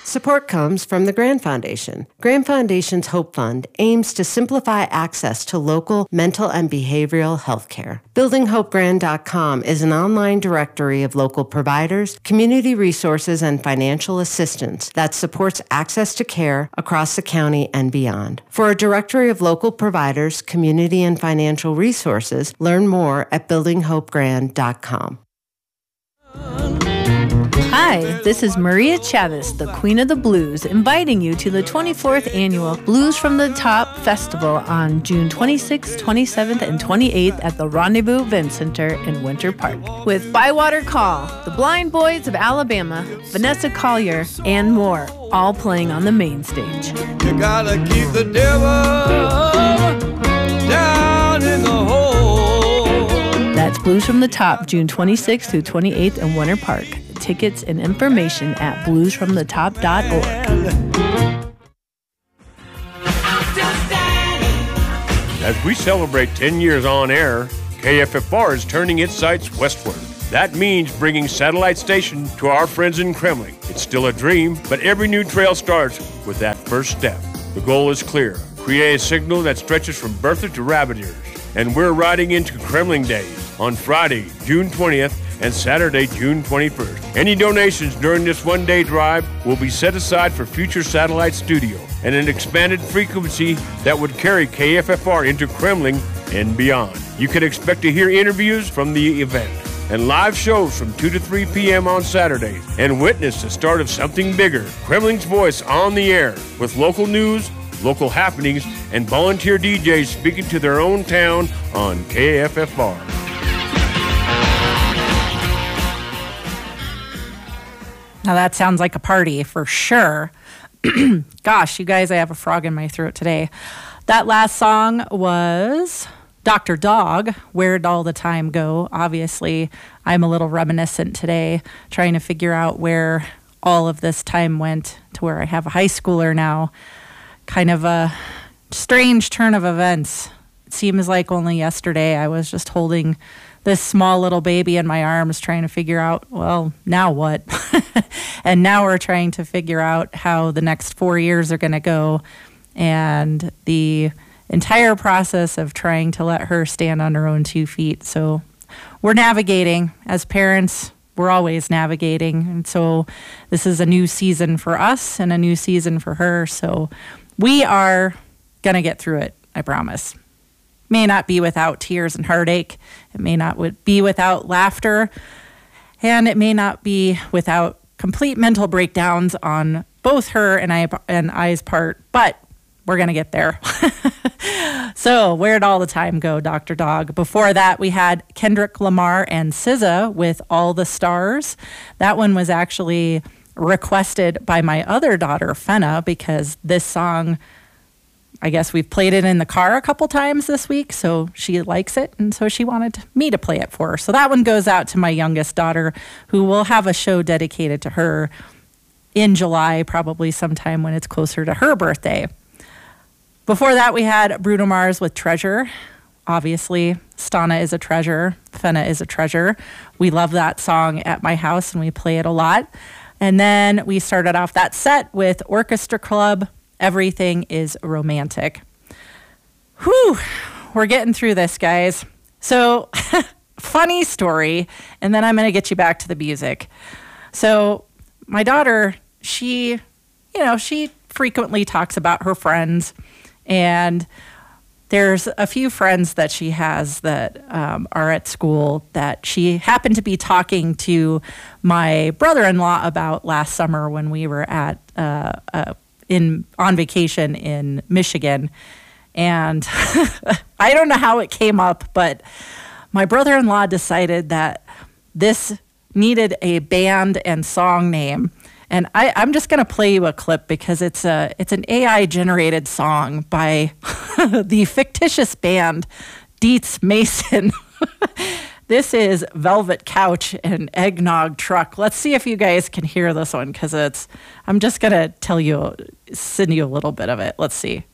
Support comes from the Grand Foundation. Grand Foundation's Hope Fund aims to simplify access to local mental and behavioral health care. BuildingHopeGrand.com is an online directory of local providers, community resources, and financial assistance that supports access to care across the county and beyond. For a directory of local providers, community, and financial resources, learn more at BuildingHopeGrand.com. Hi, this is Maria Chavez, the Queen of the Blues, inviting you to the 24th Annual Blues from the Top Festival on June 26th, 27th, and 28th at the Rendezvous Event Center in Winter Park. With Bywater Call, the Blind Boys of Alabama, Vanessa Collier, and more, all playing on the main stage. You gotta keep the devil down in the hole. That's Blues from the Top, June 26th through 28th in Winter Park. Tickets and information at bluesfromthetop.org. As we celebrate 10 years on air, KFFR is turning its sights westward. That means bringing satellite station to our friends in Kremling. It's still a dream, but every new trail starts with that first step. The goal is clear. Create a signal that stretches from Bertha to Rabbit Ears. And we're riding into Kremling Days on Friday, June 20th, and Saturday, June 21st. Any donations during this one-day drive will be set aside for future satellite studio and an expanded frequency that would carry KFFR into Kremling and beyond. You can expect to hear interviews from the event and live shows from 2 to 3 p.m. on Saturdays and witness the start of something bigger. Kremling's Voice on the air with local news, local happenings, and volunteer DJs speaking to their own town on KFFR. Now that sounds like a party for sure. Gosh, you guys, I have a frog in my throat today. That last song was Dr. Dog, Where'd All the Time Go? Obviously, I'm a little reminiscent today, trying to figure out where all of this time went to where I have a high schooler now. Kind of a strange turn of events. It seems like only yesterday I was just holding this small little baby in my arms trying to figure out, well, now what? And now we're trying to figure out how the next 4 years are going to go. And the entire process of trying to let her stand on her own 2 feet. So we're navigating. As parents, we're always navigating. And so this is a new season for us and a new season for her. So we are going to get through it, I promise. May not be without tears and heartache. It may not be without laughter. And it may not be without complete mental breakdowns on both her and I's part. But we're going to get there. So where'd all the time go, Dr. Dog? Before that, we had Kendrick Lamar and SZA with All the Stars. That one was actually requested by my other daughter, Fenna, because this song, I guess we've played it in the car a couple times this week, so she likes it, and so she wanted me to play it for her. So that one goes out to my youngest daughter, who will have a show dedicated to her in July, probably sometime when it's closer to her birthday. Before that, we had Bruno Mars with Treasure. Obviously, Stana is a treasure. Fenna is a treasure. We love that song at my house, and we play it a lot. And then we started off that set with Orchestra Club, Everything is Romantic. Whew, we're getting through this, guys. So, funny story, and then I'm going to get you back to the music. So, my daughter, she frequently talks about her friends, and there's a few friends that she has that are at school that she happened to be talking to my brother-in-law about last summer when we were at on vacation in Michigan. And I don't know how it came up, but my brother-in-law decided that this needed a band and song name. And I'm just going to play you a clip because it's an AI-generated song by the fictitious band Dietz Mason. This is Velvet Couch and Eggnog Truck. Let's see if you guys can hear this one because I'm just going to send you a little bit of it. Let's see.